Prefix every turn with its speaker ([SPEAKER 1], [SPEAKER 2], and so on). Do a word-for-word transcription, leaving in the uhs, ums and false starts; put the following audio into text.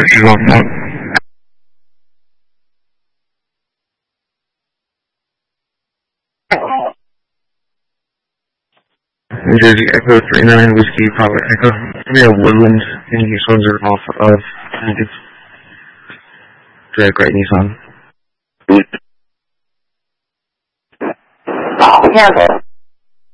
[SPEAKER 1] You're welcome. New Jersey Echo three nine Whiskey Papa Echo. We have Woodland in Houston are off of Drag Right Nissan.
[SPEAKER 2] Yeah, but